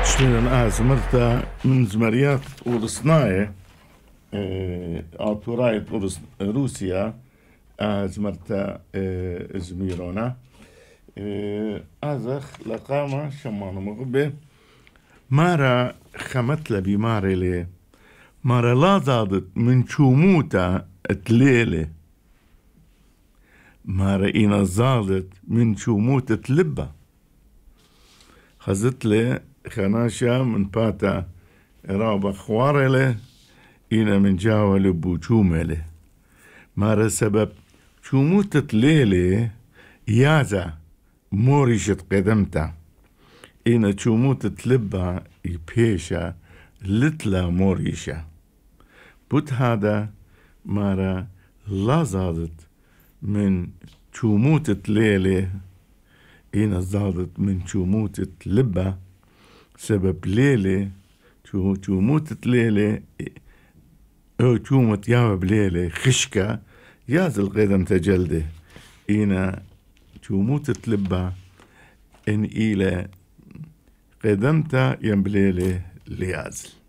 شنو زمرتا من زمريات ورصناية آتورايت روسيا زمرتا زميرونا أزخ لقامة شمان مغبي مارا خمت لبي ماري لي مارا لا زادت من شوموتا تليلي مارا إينا زادت من شوموتا تلبا خزت لي خناشا من باتا رابا خوارلي إنا من جاول بوشوملي مارا سبب شوموتة ليلي يازا موريشت قدمتا إنا شوموتة لبا يبيشا لتلا موريشا بوت هذا مارا لا زادت من شوموتة ليلي إنا زادت من شوموتة لبا سبب ليلي شوموتة ليلي او شومت يابا ليلي خشكة يازل قدم تجلده إنا شوموتة لبا إن إلى قدمتا ينبليلي ليازل